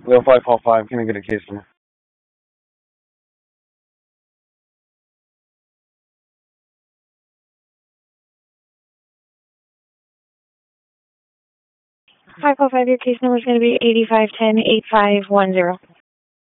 Leo 545, can I get a case number? 505, your case number is going to be 8510-8510.